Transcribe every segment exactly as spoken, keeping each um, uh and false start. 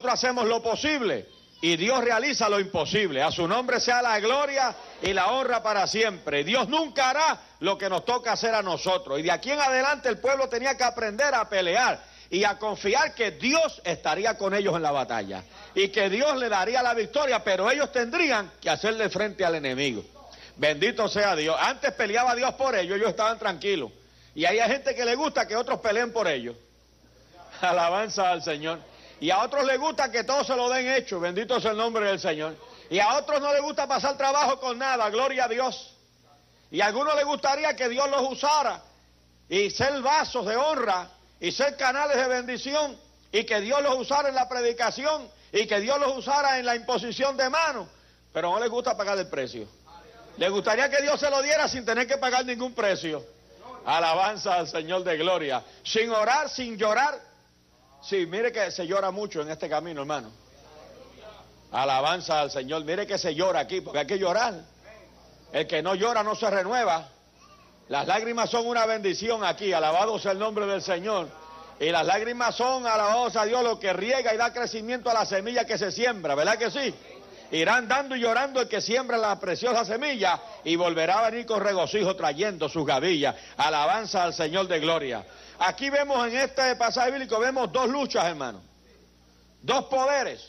nosotros hacemos lo posible y Dios realiza lo imposible. A su nombre sea la gloria y la honra para siempre. Dios nunca hará lo que nos toca hacer a nosotros. Y de aquí en adelante el pueblo tenía que aprender a pelear y a confiar que Dios estaría con ellos en la batalla y que Dios le daría la victoria, pero ellos tendrían que hacerle frente al enemigo. Bendito sea Dios. Antes peleaba Dios por ellos, ellos estaban tranquilos. Y hay gente que le gusta que otros peleen por ellos. Alabanza al Señor. Y a otros les gusta que todo se lo den hecho. Bendito sea el nombre del Señor. Y a otros no les gusta pasar trabajo con nada. Gloria a Dios. Y a algunos les gustaría que Dios los usara y ser vasos de honra y ser canales de bendición, y que Dios los usara en la predicación y que Dios los usara en la imposición de manos, pero no les gusta pagar el precio. Les gustaría que Dios se lo diera sin tener que pagar ningún precio. Alabanza al Señor de gloria. Sin orar, sin llorar. Sí, mire que se llora mucho en este camino, hermano. Alabanza al Señor. Mire que se llora aquí, porque hay que llorar. El que no llora no se renueva. Las lágrimas son una bendición aquí, alabado sea el nombre del Señor. Y las lágrimas son, alabado sea Dios, lo que riega y da crecimiento a la semilla que se siembra, ¿verdad que sí? Irán dando y llorando el que siembra la preciosa semilla y volverá a venir con regocijo trayendo sus gavillas. Alabanza al Señor de gloria. Aquí vemos en este pasaje bíblico, vemos dos luchas, hermano. Dos poderes,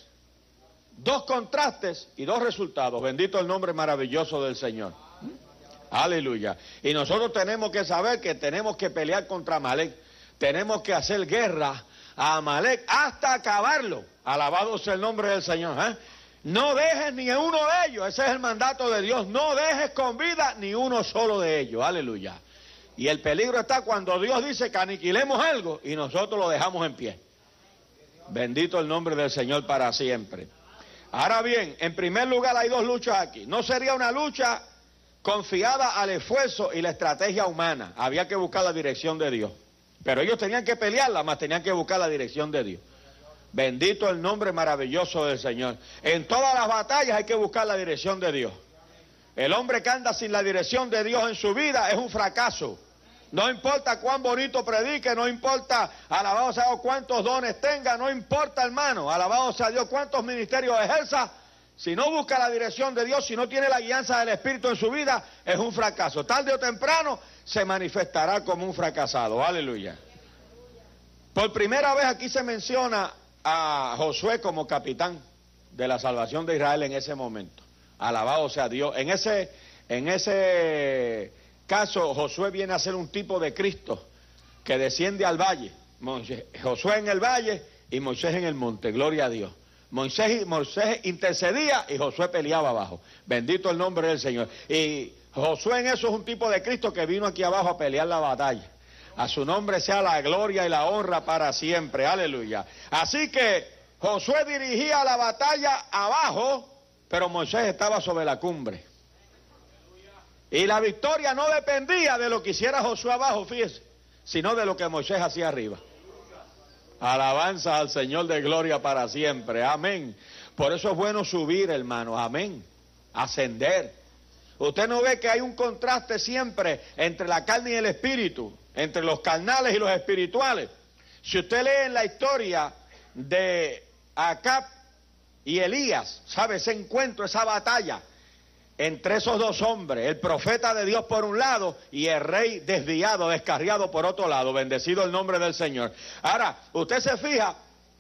dos contrastes y dos resultados. Bendito el nombre maravilloso del Señor. Aleluya. Y nosotros tenemos que saber que tenemos que pelear contra Amalek. Tenemos que hacer guerra a Amalek hasta acabarlo. Alabado sea el nombre del Señor. ¿eh? No dejes ni uno de ellos. Ese es el mandato de Dios. No dejes con vida ni uno solo de ellos. Aleluya. Y el peligro está cuando Dios dice que aniquilemos algo y nosotros lo dejamos en pie. Bendito el nombre del Señor para siempre. Ahora bien, en primer lugar hay dos luchas aquí. No sería una lucha confiada al esfuerzo y la estrategia humana. Había que buscar la dirección de Dios. Pero ellos tenían que pelearla, más tenían que buscar la dirección de Dios. Bendito el nombre maravilloso del Señor. En todas las batallas hay que buscar la dirección de Dios. El hombre que anda sin la dirección de Dios en su vida es un fracaso. No importa cuán bonito predique, no importa, alabado sea Dios, cuántos dones tenga, no importa, hermano, alabado sea Dios, cuántos ministerios ejerza. Si no busca la dirección de Dios, si no tiene la guianza del Espíritu en su vida, es un fracaso. Tarde o temprano se manifestará como un fracasado. Aleluya. Por primera vez aquí se menciona a Josué como capitán de la salvación de Israel en ese momento. Alabado sea Dios. En ese, en ese caso, Josué viene a ser un tipo de Cristo que desciende al valle. Josué en el valle y Moisés en el monte. Gloria a Dios. Moisés, Moisés intercedía y Josué peleaba abajo. Bendito el nombre del Señor. Y Josué en eso es un tipo de Cristo que vino aquí abajo a pelear la batalla. A su nombre sea la gloria y la honra para siempre. Aleluya. Así que Josué dirigía la batalla abajo, pero Moisés estaba sobre la cumbre. Y la victoria no dependía de lo que hiciera Josué abajo, fíjese, sino de lo que Moisés hacía arriba. Alabanza al Señor de gloria para siempre. Amén. Por eso es bueno subir, hermanos. Amén. Ascender. Usted no ve que hay un contraste siempre entre la carne y el espíritu, entre los carnales y los espirituales. Si usted lee en la historia de Acab y Elías, ¿sabe? Ese encuentro, esa batalla entre esos dos hombres, el profeta de Dios por un lado y el rey desviado, descarriado por otro lado. Bendecido el nombre del Señor. Ahora, usted se fija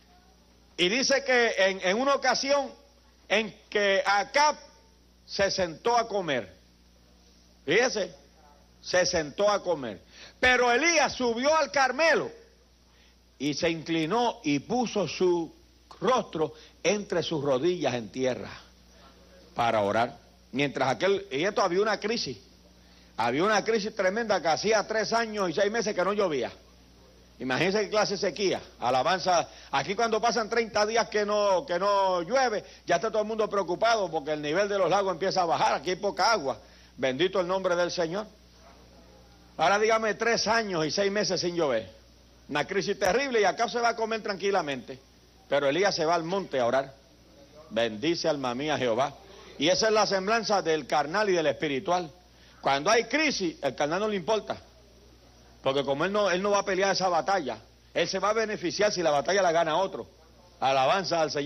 y dice que en, en una ocasión en que Acab se sentó a comer, fíjese, se sentó a comer, pero Elías subió al Carmelo y se inclinó y puso su rostro entre sus rodillas en tierra para orar. Mientras aquel, y esto había una crisis, había una crisis tremenda que hacía tres años y seis meses que no llovía. Imagínense qué clase de sequía, alabanza. Aquí cuando pasan treinta días que no, que no llueve, ya está todo el mundo preocupado porque el nivel de los lagos empieza a bajar, aquí hay poca agua. Bendito el nombre del Señor. Ahora dígame tres años y seis meses sin llover, una crisis terrible y acá se va a comer tranquilamente, pero Elías se va al monte a orar. Bendice alma mía Jehová. Y esa es la semblanza del carnal y del espiritual. Cuando hay crisis, el carnal no le importa. Porque como él no, él no va a pelear esa batalla, él se va a beneficiar si la batalla la gana otro. Alabanza al Señor.